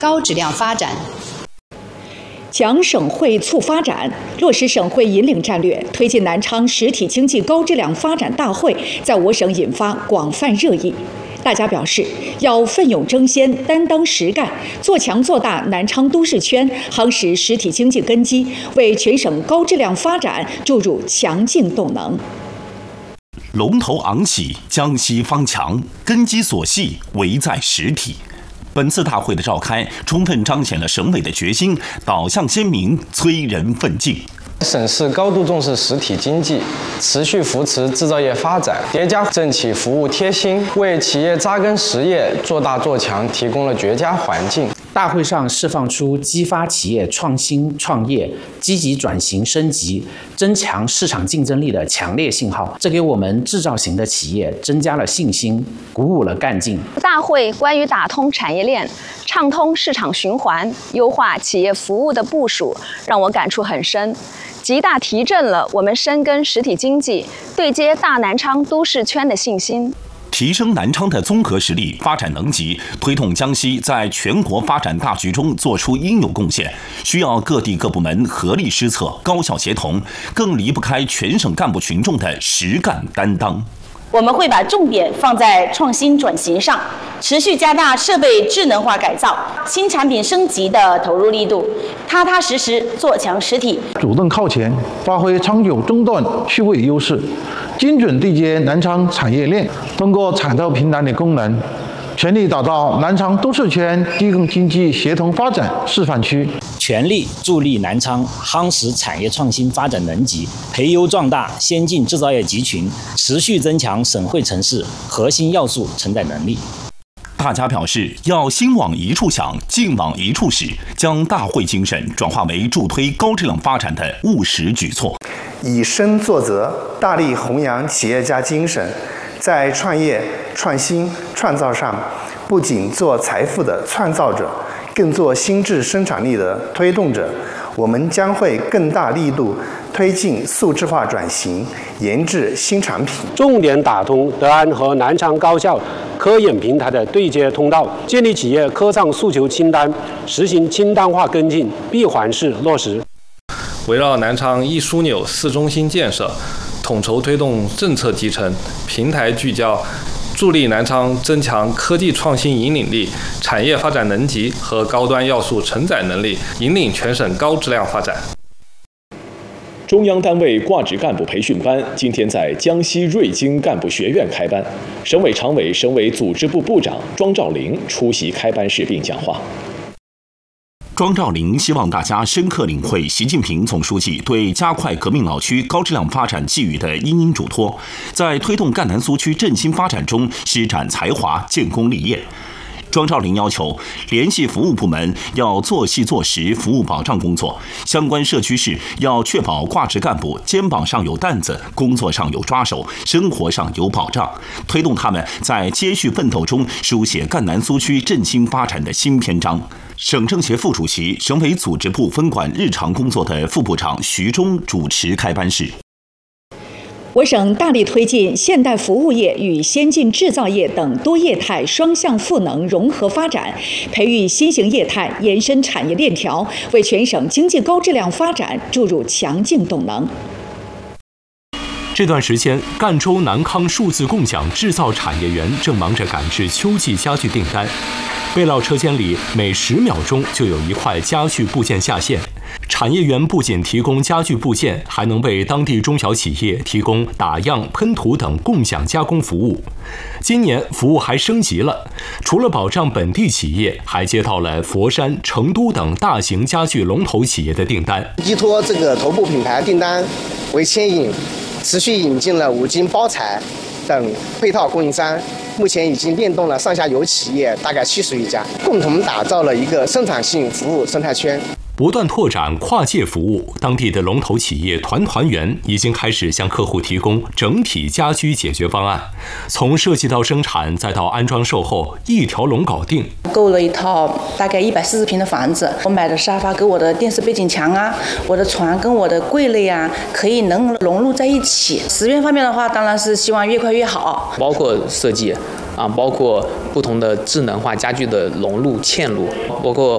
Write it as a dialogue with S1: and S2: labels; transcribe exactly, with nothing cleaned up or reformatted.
S1: 高质量发展。
S2: 强省会促发展，落实省会引领战略，推进南昌实体经济高质量发展大会在我省引发广泛热议。大家表示，要奋勇争先，担当实干，做强做大南昌都市圈，夯实实体经济根基，为全省高质量发展注入强劲动能。
S3: 龙头昂起，江西方强，根基所系，唯在实体。本次大会的召开，充分彰显了省委的决心，导向鲜明，催人奋进。
S4: 省市高度重视实体经济，持续扶持制造业发展，叠加政企服务贴心，为企业扎根实业、做大做强提供了绝佳环境。
S5: 大会上释放出激发企业创新创业、积极转型升级、增强市场竞争力的强烈信号，这给我们制造型的企业增加了信心，鼓舞了干劲。
S6: 大会关于打通产业链、畅通市场循环、优化企业服务的部署，让我感触很深，极大提振了我们深耕实体经济、对接大南昌都市圈的信心。
S3: 提升南昌的综合实力、发展能级，推动江西在全国发展大局中做出应有贡献，需要各地各部门合力施策、高效协同，更离不开全省干部群众的实干担当。
S7: 我们会把重点放在创新转型上，持续加大设备智能化改造、新产品升级的投入力度，踏踏实实做强实体，
S8: 主动靠前，发挥长久中断趣味优势，精准对接南昌产业链，通过产透平台的功能，全力打造南昌都市圈低供经济协同发展示范区，
S9: 全力助力南昌夯实产业创新发展能级，培优壮大先进制造业集群，持续增强省会城市核心要素承载能力。
S3: 大家表示，要心往一处想，劲往一处使，将大会精神转化为助推高质量发展的务实举措，
S10: 以身作则，大力弘扬企业家精神，在创业、创新、创造上，不仅做财富的创造者，更做新质生产力的推动者。我们将会更大力度推进数字化转型，研制新产品，
S11: 重点打通德安和南昌高校科研平台的对接通道，建立企业科创诉求清单，实行清单化跟进，闭环式落实。
S12: 围绕南昌一枢纽四中心建设，统筹推动政策集成、平台聚焦，助力南昌增强科技创新引领力、产业发展能级和高端要素承载能力，引领全省高质量发展。
S13: 中央单位挂职干部培训班今天在江西瑞金干部学院开班，省委常委、省委组织部部长庄兆林出席开班式并讲话。
S3: 庄兆林希望大家深刻领会习近平总书记对加快革命老区高质量发展寄予的殷殷嘱托，在推动赣南苏区振兴发展中施展才华、建功立业。庄兆林要求，联系服务部门要做细做实服务保障工作，相关社区市要确保挂职干部肩膀上有担子，工作上有抓手，生活上有保障，推动他们在接续奋斗中书写赣南苏区振兴发展的新篇章。省政协副主席、省委组织部分管日常工作的副部长徐忠主持开班式。
S2: 我省大力推进现代服务业与先进制造业等多业态双向赋能融合发展，培育新型业态，延伸产业链条，为全省经济高质量发展注入强劲动能。
S14: 这段时间，赣州南康数字共享制造产业园正忙着赶制秋季家具订单，备料车间里每十秒钟就有一块家具部件下线。产业园不仅提供家具部件，还能为当地中小企业提供打样、喷涂等共享加工服务。今年服务还升级了，除了保障本地企业，还接到了佛山、成都等大型家具龙头企业的订单。
S15: 依托这个头部品牌订单为牵引，持续引进了五金、包材等配套供应商。目前已经联动了上下游企业大概七十余家，共同打造了一个生产性服务生态圈。
S14: 不断拓展跨界服务，当地的龙头企业团团圆已经开始向客户提供整体家居解决方案，从设计到生产再到安装售后，一条龙搞定。
S16: 购了一套大概一百四十平的房子，我买的沙发跟我的电视背景墙啊，我的床跟我的柜类啊，可以能融入在一起。时间方面的话，当然是希望越快越好，
S17: 包括设计啊，包括不同的智能化家具的融入嵌入，包括